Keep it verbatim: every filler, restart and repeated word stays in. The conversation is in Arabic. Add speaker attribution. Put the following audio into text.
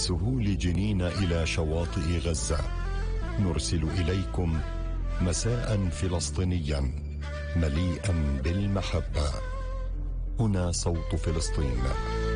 Speaker 1: سهول جنين إلى شواطئ غزة، نرسل إليكم مساء فلسطينيا مليئا بالمحبة. هنا صوت فلسطين.